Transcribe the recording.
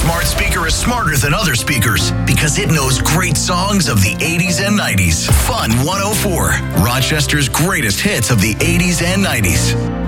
smart speaker is smarter than other speakers because it knows great songs of the 80s and 90s. Fun 104, Rochester's greatest hits of the 80s and 90s.